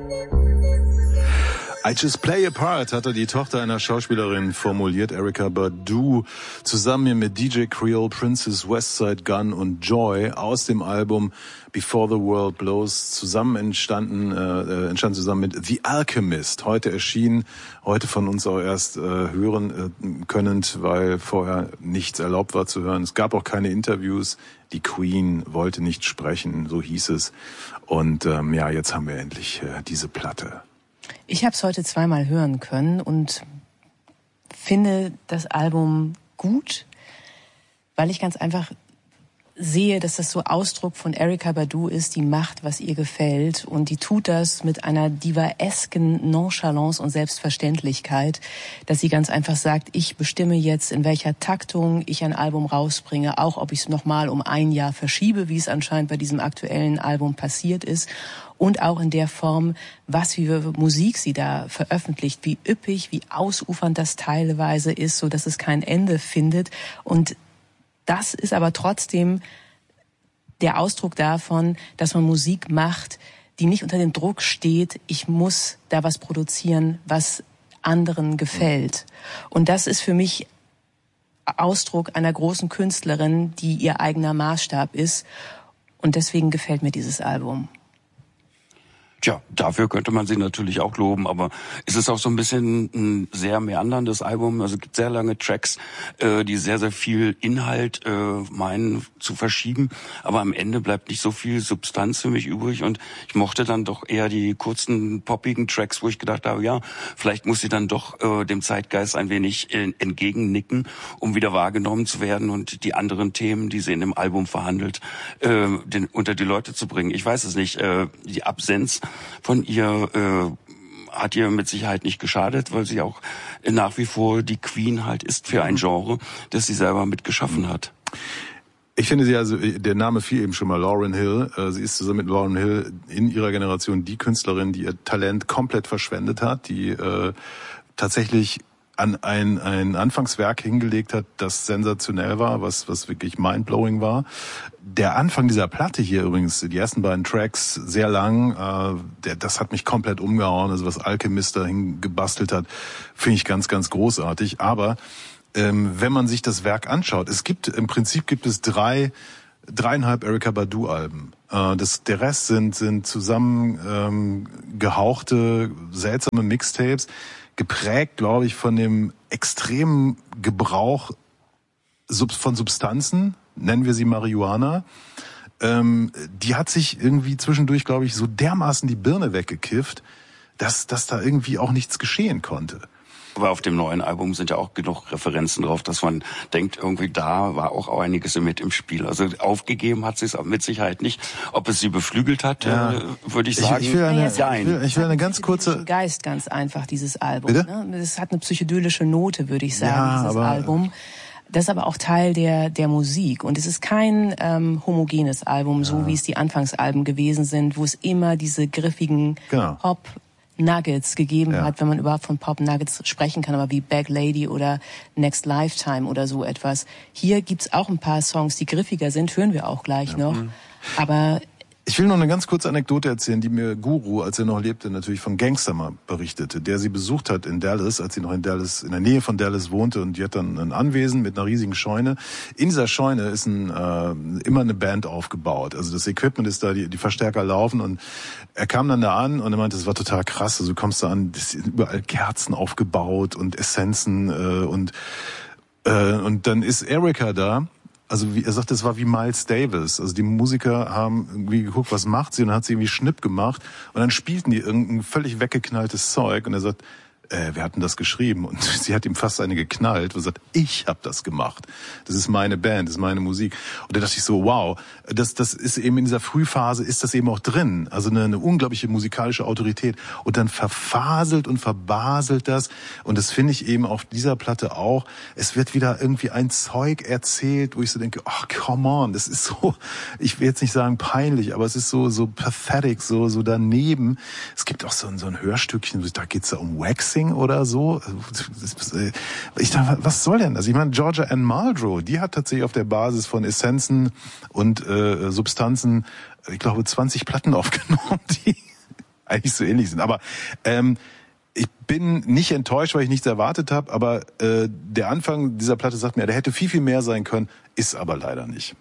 I Just Play a Part, hatte die Tochter einer Schauspielerin formuliert, Erykah Badu, zusammen mit DJ Creole, Princess, Westside Gun und Joy aus dem Album Before the World Blows entstanden zusammen mit The Alchemist. Heute erschienen, heute von uns auch erst hören könnend, weil vorher nichts erlaubt war zu hören. Es gab auch keine Interviews. Die Queen wollte nicht sprechen, so hieß es. Und jetzt haben wir endlich diese Platte. Ich habe es heute zweimal hören können und finde das Album gut, weil ich ganz einfach sehe, dass das so Ausdruck von Erykah Badu ist, die macht, was ihr gefällt, und die tut das mit einer divaesken Nonchalance und Selbstverständlichkeit, dass sie ganz einfach sagt, ich bestimme jetzt, in welcher Taktung ich ein Album rausbringe, auch ob ich es nochmal um ein Jahr verschiebe, wie es anscheinend bei diesem aktuellen Album passiert ist, und auch in der Form, was für Musik sie da veröffentlicht, wie üppig, wie ausufernd das teilweise ist, so dass es kein Ende findet. Und das ist aber trotzdem der Ausdruck davon, dass man Musik macht, die nicht unter dem Druck steht, ich muss da was produzieren, was anderen gefällt. Und das ist für mich Ausdruck einer großen Künstlerin, die ihr eigener Maßstab ist. Und deswegen gefällt mir dieses Album. Tja, dafür könnte man sie natürlich auch loben, aber es ist auch so ein bisschen ein sehr meanderndes Album. Also es gibt sehr lange Tracks, die sehr, sehr viel Inhalt meinen zu verschieben, aber am Ende bleibt nicht so viel Substanz für mich übrig, und ich mochte dann doch eher die kurzen, poppigen Tracks, wo ich gedacht habe, ja, vielleicht muss sie dann doch dem Zeitgeist ein wenig entgegennicken, um wieder wahrgenommen zu werden und die anderen Themen, die sie in dem Album verhandelt, unter die Leute zu bringen. Ich weiß es nicht, die Absenz von ihr hat ihr mit Sicherheit nicht geschadet, weil sie auch nach wie vor die Queen halt ist für ein Genre, das sie selber mitgeschaffen hat. Ich finde sie, also der Name fiel eben schon mal, Lauryn Hill. Sie ist zusammen mit Lauryn Hill in ihrer Generation die Künstlerin, die ihr Talent komplett verschwendet hat, die tatsächlich an ein Anfangswerk hingelegt hat, das sensationell war, was wirklich mindblowing war. Der Anfang dieser Platte hier übrigens, die ersten beiden Tracks, sehr lang, das hat mich komplett umgehauen. Also was Alchemist da hingebastelt hat, finde ich ganz, ganz großartig. Aber wenn man sich das Werk anschaut, im Prinzip gibt es dreieinhalb Erykah Badu Alben. Der Rest sind zusammen gehauchte, seltsame Mixtapes, geprägt, glaube ich, von dem extremen Gebrauch von Substanzen, nennen wir sie Marihuana. Die hat sich irgendwie zwischendurch, glaube ich, so dermaßen die Birne weggekifft, dass da irgendwie auch nichts geschehen konnte. Aber auf dem neuen Album sind ja auch genug Referenzen drauf, dass man denkt, irgendwie da war auch einiges mit im Spiel. Also aufgegeben hat sie es mit Sicherheit nicht. Ob es sie beflügelt hat, würde ich sagen, ich will eine ganz kurze... Geist ganz einfach, dieses Album. Bitte? Ne? Es hat eine psychedelische Note, würde ich sagen, dieses Album. Das ist aber auch Teil der Musik. Und es ist kein homogenes Album, so wie es die Anfangsalben gewesen sind, wo es immer diese griffigen Pop-Nuggets gegeben hat, wenn man überhaupt von Pop-Nuggets sprechen kann, aber wie Bag Lady oder Next Lifetime oder so etwas. Hier gibt's auch ein paar Songs, die griffiger sind, hören wir auch gleich noch. Aber ich will noch eine ganz kurze Anekdote erzählen, die mir Guru, als er noch lebte, natürlich von Gangster mal berichtete, der sie besucht hat in Dallas, als sie noch in der Nähe von Dallas wohnte, und die hat dann ein Anwesen mit einer riesigen Scheune. In dieser Scheune ist immer eine Band aufgebaut. Also das Equipment ist da, die Verstärker laufen, und er kam dann da an und er meinte, das war total krass. Also du kommst da an, es sind überall Kerzen aufgebaut und Essenzen und dann ist Erykah da. Also wie er sagt, das war wie Miles Davis. Also die Musiker haben irgendwie geguckt, was macht sie, und dann hat sie irgendwie Schnipp gemacht, und dann spielten die irgendein völlig weggeknalltes Zeug, und er sagt, wer hat denn das geschrieben? Und sie hat ihm fast eine geknallt und sagt, ich habe das gemacht. Das ist meine Band, das ist meine Musik. Und da dachte ich so, wow, das ist eben in dieser Frühphase, ist das eben auch drin. Also eine unglaubliche musikalische Autorität. Und dann verfaselt und verbaselt das. Und das finde ich eben auf dieser Platte auch. Es wird wieder irgendwie ein Zeug erzählt, wo ich so denke, ach, come on, das ist so, ich will jetzt nicht sagen peinlich, aber es ist so pathetic, so daneben. Es gibt auch so ein Hörstückchen, da geht's um Waxing oder so. Ich dachte, was soll denn das? Ich meine, Georgia Ann Muldrow, die hat tatsächlich auf der Basis von Essenzen und Substanzen, ich glaube, 20 Platten aufgenommen, die eigentlich so ähnlich sind. Aber ich bin nicht enttäuscht, weil ich nichts erwartet habe, aber der Anfang dieser Platte sagt mir, der hätte viel, viel mehr sein können, ist aber leider nicht.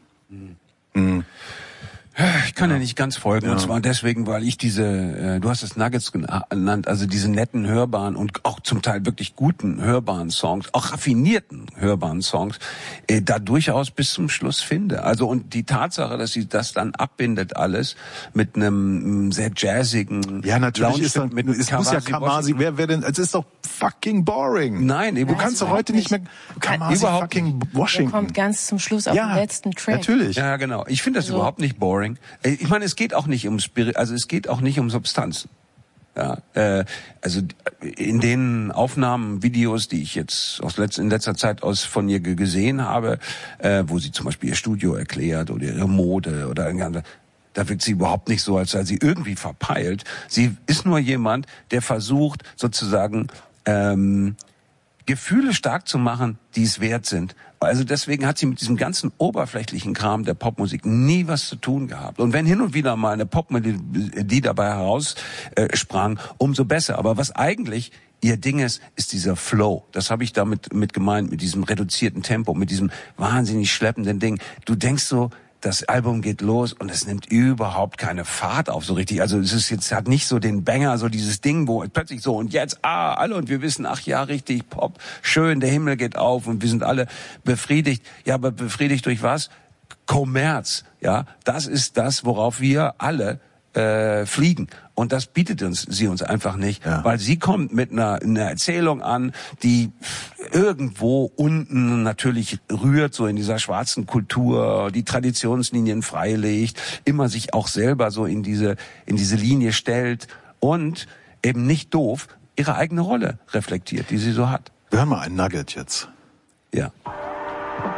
Ich kann ja nicht ganz folgen, und zwar deswegen, weil ich diese, du hast es Nuggets genannt, also diese netten, hörbaren und auch zum Teil wirklich guten, hörbaren Songs, auch raffinierten, hörbaren Songs, da durchaus bis zum Schluss finde. Also und die Tatsache, dass sie das dann abbindet alles mit einem sehr jazzigen... Ja, natürlich ist dann, es muss ja Kamasi, wer denn, es ist doch fucking boring. Nein, du kannst doch heute nicht mehr Kamasi fucking Washington. Der kommt ganz zum Schluss auf den letzten Track. Natürlich. Ja, genau. Ich finde das überhaupt nicht boring. Ich meine, es geht auch nicht um es geht auch nicht um Substanzen. Ja, also in den Aufnahmen, Videos, die ich jetzt in letzter Zeit von ihr gesehen habe, wo sie zum Beispiel ihr Studio erklärt oder ihre Mode oder irgendwas, da wirkt sie überhaupt nicht so, als sei sie irgendwie verpeilt. Sie ist nur jemand, der versucht, sozusagen Gefühle stark zu machen, die es wert sind. Also deswegen hat sie mit diesem ganzen oberflächlichen Kram der Popmusik nie was zu tun gehabt. Und wenn hin und wieder mal eine Popmelodie dabei heraussprang, umso besser. Aber was eigentlich ihr Ding ist dieser Flow. Das habe ich damit mit gemeint, mit diesem reduzierten Tempo, mit diesem wahnsinnig schleppenden Ding. Du denkst so, das Album geht los und es nimmt überhaupt keine Fahrt auf so richtig. Also es ist jetzt, hat nicht so den Banger, so dieses Ding, wo plötzlich so und jetzt, alle und wir wissen, ach ja, richtig, Pop, schön, der Himmel geht auf und wir sind alle befriedigt. Ja, aber befriedigt durch was? Kommerz, ja. Das ist das, worauf wir alle fliegen. Und das bietet sie uns einfach nicht, weil sie kommt mit einer Erzählung an, die irgendwo unten natürlich rührt, so in dieser schwarzen Kultur, die Traditionslinien freilegt, immer sich auch selber so in diese Linie stellt und eben nicht doof ihre eigene Rolle reflektiert, die sie so hat. Wir hören mal ein Nugget jetzt. Ja.